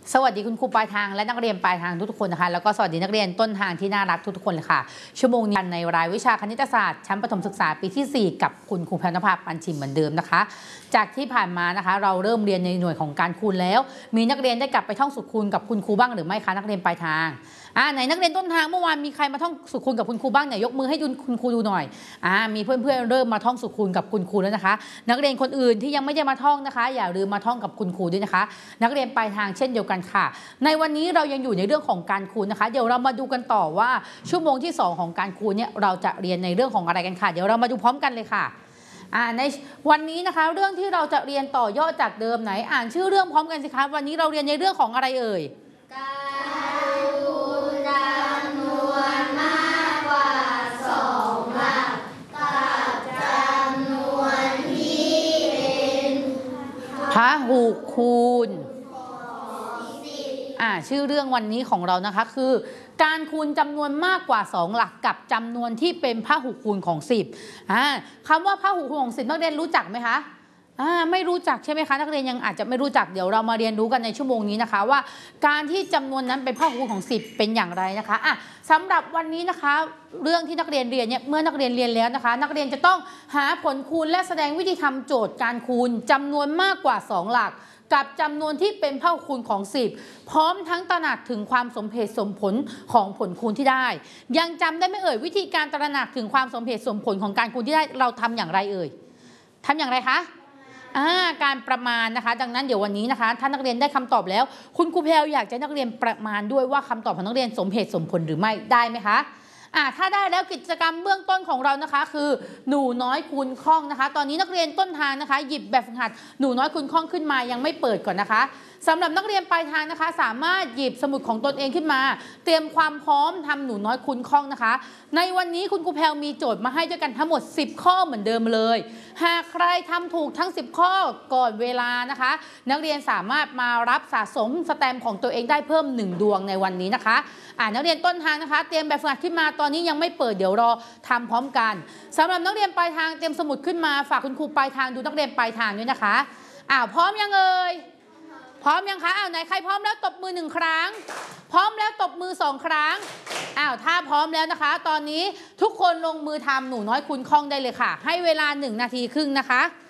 สวัสดีคุณครูปลายทางและนักเรียนปลายทางทุกคนนะคะแล้วก็สวัสดีนักเรียนต้นทางที่น่ารักทุกคนเลยค่ะชั่วโมงนี้ในรายวิชาคณิตศาสตร์ชั้นประถมศึกษาปีที่4กับคุณครูแพรณภาปันชิมเหมือนเดิมนะคะจากที่ผ่านมานะคะเราเริ่มเรียนในหน่วยของการคูณแล้วมีนักเรียนได้กลับไปท่องสูตรคูณกับคุณครูบ้างหรือไม่คะนักเรียนปลายทางไหนนักเรียนต้นทางเมื่อวานมีใครมาท่องสูตรคูณกับคุณครูบ้างเนี่ยยกมือให้ดูคุณครูดูหน่อยมีเพื่อนๆเริ่มมาท่องสูตรคูณกับคุณครูแล้วนะคะนักเรียนคนอื่นที่ยังไม่ได้มาท่องนะคะอย่าลืมมาท่องกับคุณครูด้วยนะคะนักเรียนปลายทางเช่นเดียวกันค่ะในวันนี้เรายังอยู่ในเรื่องของการคูณนะคะเดี๋ยวเรามาดูกันต่อว่าชั่วโมงที่2ของการคูณเนี่ยเราจะเรียนในเรื่องของอะไรกันค่ะเดี๋ยวเรามาดูพร้อมกันเลยค่ะในวันนี้นะคะเรื่องที่เราจะเรียนต่อยอดจากเดิมไหนอ่านชื่อเรื่องพร้อมกันสิคะวันนี้เราเรียนในเรื่องของอะไรเอ่ยการคูณจำนวนมากกว่า2หลักกับจำนวนที่เป็นพหุคูณชื่อเรื่องวันนี้ของเรานะคะคือการคูณจำนวนมากกว่า2หลักกับจำนวนที่เป็นพหุคูณของ10คำว่าพหุคูณของ10นักเรียนรู้จักไหมคะไม่รู้จักใช่ไหมคะนักเรียนยังอาจจะไม่รู้จักเดี๋ยวเรามาเรียนรู้กันในชั่วโมงนี้นะคะว่าการที่จำนวนนั้นเป็นพหุคูณของ10เป็นอย่างไรนะคะสำหรับวันนี้นะคะเรื่องที่นักเรียนเรียนเนี่ยเมื่อนักเรียนเรียนแล้วนะคะนักเรียนจะต้องหาผลคูณและแสดงวิธีทำโจทย์การคูณจำนวนมากกว่า2หลักกับจำนวนที่เป็นพหุคูณของ10พร้อมทั้งตระหนักถึงความสมเหตุสมผลของผลคูณที่ได้ยังจำได้ไหมเอ่ยวิธีการตระหนักถึงความสมเหตุสมผลของการคูณที่ได้เราทำอย่างไรเอ่ยทำอย่างไรคะการประมาณนะคะดังนั้นเดี๋ยววันนี้นะคะถ้านักเรียนได้คำตอบแล้วคุณครูแพรวอยากจะนักเรียนประมาณด้วยว่าคำตอบของนักเรียนสมเหตุสมผลหรือไม่ได้ไหมคะถ้าได้แล้วกิจกรรมเบื้องต้นของเรานะคะคือหนูน้อยคูณคล่องนะคะตอนนี้นักเรียนต้นทางนะคะหยิบแบบฝึกหัดหนูน้อยคูณคล่องขึ้นมายังไม่เปิดก่อนนะคะสำหรับนักเรียนปลายทางนะคะสามารถหยิบสมุดของตนเองขึ้นมาเตรียมความพร้อมทำหนูน้อยคูณคล่องนะคะในวันนี้คุณครูแพรวมีโจทย์มาให้ด้วยกันทั้งหมด10ข้อเหมือนเดิมเลยหากใครทำถูกทั้ง10ข้อก่อนเวลานะคะนักเรียนสามารถมารับสะสมสแตมป์ของตัวเองได้เพิ่ม1ดวงในวันนี้นะคะนักเรียนต้นทางนะคะเตรียมแบบฝึกหัดขึ้นมาตอนนี้ยังไม่เปิดเดี๋ยวรอทำพร้อมกันสำหรับนักเรียนปลายทางเตรียมสมุดขึ้นมาฝากคุณครูปลายทางดูนักเรียนปลายทางด้วยนะคะพร้อมยังเอ่ยพร้อมยังคะไหนใครพร้อมแล้วตบมือ1ครั้งพร้อมแล้วตบมือ2ครั้งถ้าพร้อมแล้วนะคะตอนนี้ทุกคนลงมือทำหนูน้อยคูณคล่องได้เลยค่ะให้เวลา1นาทีครึ่งนะคะ